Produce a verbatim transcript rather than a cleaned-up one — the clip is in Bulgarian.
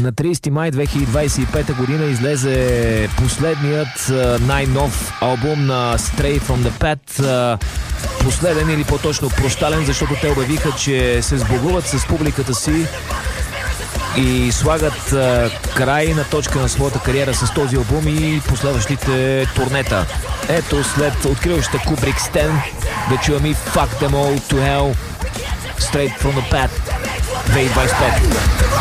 На тридесети май две хиляди двадесет и пета година излезе последният най-нов албум на Straight from the Pad. Последен или по-точно прощален, защото те обявиха, че се сбогуват с публиката си и слагат а, край на точка на своята кариера с този албум и последващите турнета. Ето, след откриваща Kubrick Stan, да чуваме и Fuck Them All to Hell, Straight from the Pad две хиляди двадесет и пета.